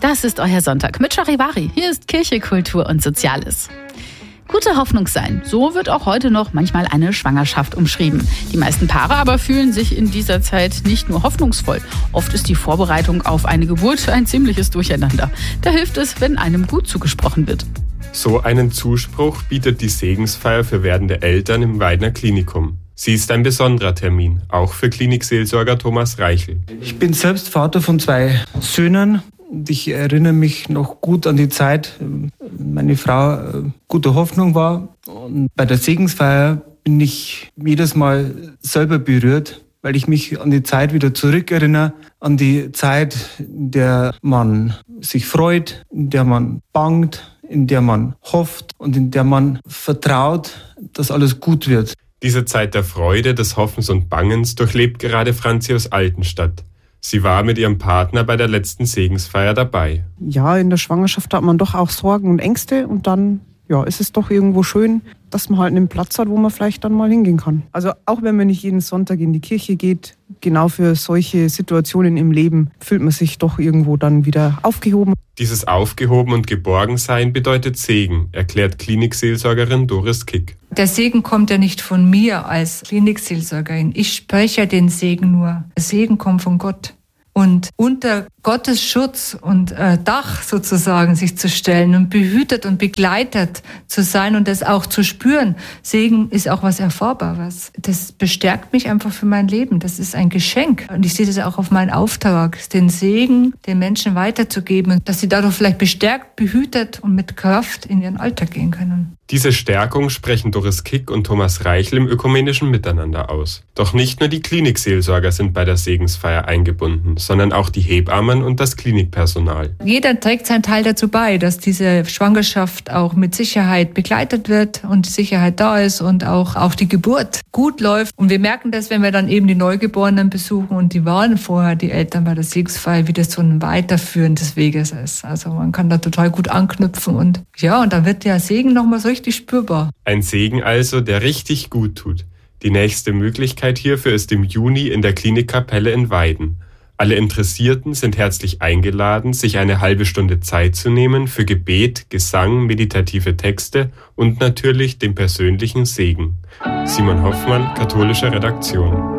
Das ist euer Sonntag mit Charivari. Hier ist Kirche, Kultur und Soziales. Gute Hoffnung sein, so wird auch heute noch manchmal eine Schwangerschaft umschrieben. Die meisten Paare aber fühlen sich in dieser Zeit nicht nur hoffnungsvoll. Oft ist die Vorbereitung auf eine Geburt ein ziemliches Durcheinander. Da hilft es, wenn einem gut zugesprochen wird. So einen Zuspruch bietet die Segensfeier für werdende Eltern im Weidner Klinikum. Sie ist ein besonderer Termin, auch für Klinikseelsorger Thomas Reichel. Ich bin selbst Vater von 2 Söhnen. Und ich erinnere mich noch gut an die Zeit, meine Frau gute Hoffnung war. Und bei der Segensfeier bin ich jedes Mal selber berührt, weil ich mich an die Zeit wieder zurückerinnere, an die Zeit, in der man sich freut, in der man bangt, in der man hofft und in der man vertraut, dass alles gut wird. Diese Zeit der Freude, des Hoffens und Bangens durchlebt gerade Franzi aus Altenstadt. Sie war mit ihrem Partner bei der letzten Segensfeier dabei. Ja, in der Schwangerschaft hat man doch auch Sorgen und Ängste und dann ist es doch irgendwo schön, dass man halt einen Platz hat, wo man vielleicht dann mal hingehen kann. Also auch wenn man nicht jeden Sonntag in die Kirche geht, genau für solche Situationen im Leben fühlt man sich doch irgendwo dann wieder aufgehoben. Dieses Aufgehoben und Geborgensein bedeutet Segen, erklärt Klinikseelsorgerin Doris Kick. Der Segen kommt ja nicht von mir als Klinikseelsorgerin. Ich spreche ja den Segen nur. Der Segen kommt von Gott. Und unter Gottes Schutz und Dach sozusagen sich zu stellen und behütet und begleitet zu sein und das auch zu spüren. Segen ist auch was Erfahrbares. Das bestärkt mich einfach für mein Leben. Das ist ein Geschenk. Und ich sehe das auch auf meinen Auftrag, den Segen den Menschen weiterzugeben, dass sie dadurch vielleicht bestärkt, behütet und mit Kraft in ihren Alltag gehen können. Diese Stärkung sprechen Doris Kick und Thomas Reichel im ökumenischen Miteinander aus. Doch nicht nur die Klinikseelsorger sind bei der Segensfeier eingebunden, sondern auch die Hebammen und das Klinikpersonal. Jeder trägt seinen Teil dazu bei, dass diese Schwangerschaft auch mit Sicherheit begleitet wird und Sicherheit da ist und auch die Geburt gut läuft. Und wir merken das, wenn wir dann eben die Neugeborenen besuchen und die waren vorher die Eltern bei der Segensfeier, wie das so ein Weiterführen des Weges ist. Also man kann da total gut anknüpfen und dann wird der Segen nochmal so richtig spürbar. Ein Segen also, der richtig gut tut. Die nächste Möglichkeit hierfür ist im Juni in der Klinikkapelle in Weiden. Alle Interessierten sind herzlich eingeladen, sich eine halbe Stunde Zeit zu nehmen für Gebet, Gesang, meditative Texte und natürlich den persönlichen Segen. Simon Hoffmann, katholische Redaktion.